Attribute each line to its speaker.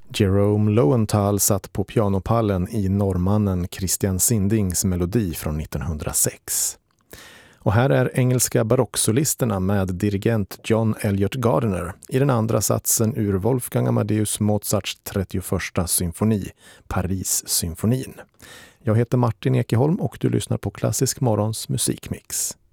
Speaker 1: Jerome Lowenthal satt på pianopallen i norrmannen Christian Sindings melodi från 1906. Och här är engelska barocksolisterna med dirigent John Elliott Gardiner i den andra satsen ur Wolfgang Amadeus Mozarts 31:a symfoni, Paris-symfonin. Jag heter Martin Ekeholm och du lyssnar på Klassisk Morgons musikmix.